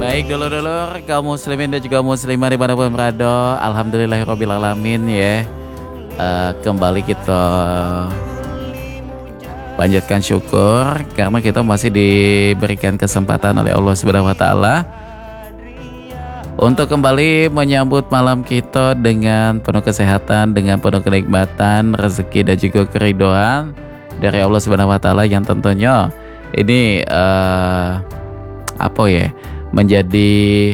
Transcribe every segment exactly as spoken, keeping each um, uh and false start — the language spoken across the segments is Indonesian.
Baik dulur-dulur kaum muslimin dan juga muslimah dimanapun berada, alhamdulillahirobbilalamin ya. Uh, kembali kita panjatkan syukur karena kita masih diberikan kesempatan oleh Allah Subhanahu wa taala untuk kembali menyambut malam kita dengan penuh kesehatan, dengan penuh kenikmatan, rezeki dan juga keridhaan dari Allah Subhanahu wa taala yang tentunya ini uh, apa ya? menjadi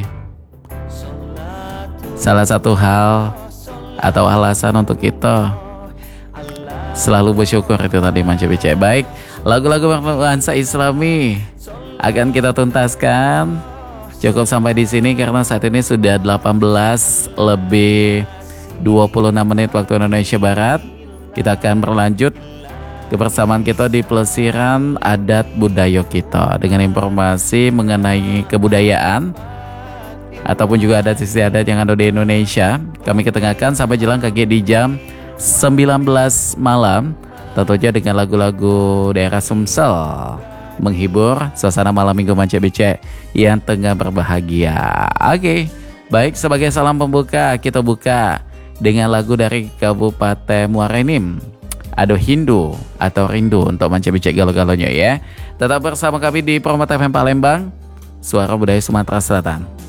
salah satu hal atau alasan untuk kita selalu bersyukur itu tadi Manca B C. Baik, lagu-lagu bangsa Islami akan kita tuntaskan. Cukup sampai di sini karena saat ini sudah delapan belas lebih dua puluh enam menit waktu Indonesia Barat. Kita akan berlanjut kebersamaan kita di pelesiran adat budaya kita dengan informasi mengenai kebudayaan ataupun juga adat istiadat yang ada di Indonesia. Kami ketengahkan sampai jelang kaki di jam sembilan belas malam, tentunya dengan lagu-lagu daerah Sumsel menghibur suasana malam minggu Manca B C yang tengah berbahagia. Oke, baik, sebagai salam pembuka kita buka dengan lagu dari Kabupaten Muara Enim, Ado Hindu atau Rindu untuk Manca B C galau-galaunya ya. Tetap bersama kami di Permata F M Palembang, suara budaya Sumatera Selatan.